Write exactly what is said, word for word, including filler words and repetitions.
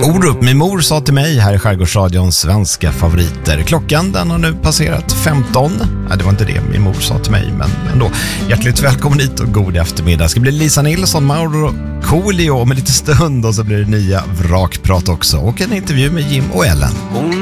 Orup, min mor sa till mig här i Skärgårdsradions svenska favoriter. Klockan den har nu passerat femton. Nej, det var inte det min mor sa till mig, men ändå. Hjärtligt välkommen hit och god eftermiddag. Det ska bli Lisa Nilsson, Mauro Coolio om en liten stund och så blir det nya vrakprat också. Och en intervju med Jim och Ellen.